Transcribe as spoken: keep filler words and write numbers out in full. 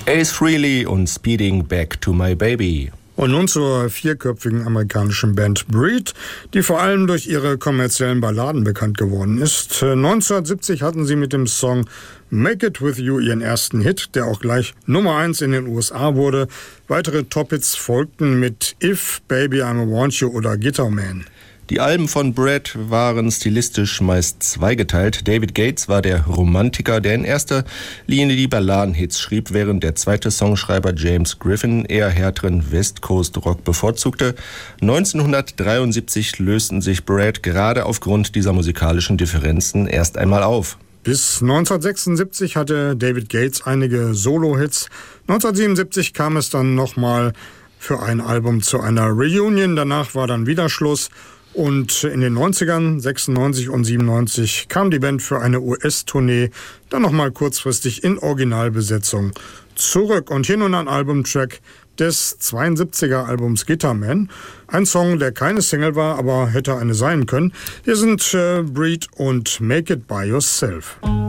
Ace Frehley und Speeding Back to My Baby. Und nun zur vierköpfigen amerikanischen Band Breed, die vor allem durch ihre kommerziellen Balladen bekannt geworden ist. neunzehnhundertsiebzig hatten sie mit dem Song Make It With You ihren ersten Hit, der auch gleich Nummer eins in den U S A wurde. Weitere Top-Hits folgten mit If, Baby I'm a Want You oder Guitar Man. Die Alben von Bread waren stilistisch meist zweigeteilt. David Gates war der Romantiker, der in erster Linie die Balladenhits schrieb, während der zweite Songschreiber James Griffin eher härteren West Coast Rock bevorzugte. neunzehnhundertdreiundsiebzig lösten sich Bread gerade aufgrund dieser musikalischen Differenzen erst einmal auf. Bis neunzehnhundertsechsundsiebzig hatte David Gates einige Solo-Hits. neunzehnhundertsiebenundsiebzig kam es dann nochmal für ein Album zu einer Reunion. Danach war dann wieder Schluss. Und in den neunzigern, sechsundneunzig und siebenundneunzig, kam die Band für eine U S-Tournee dann nochmal kurzfristig in Originalbesetzung zurück. Und hier nun ein Albumtrack des zweiundsiebziger Albums Guitar Man. Ein Song, der keine Single war, aber hätte eine sein können. Hier sind äh, Breed und Make It By Yourself.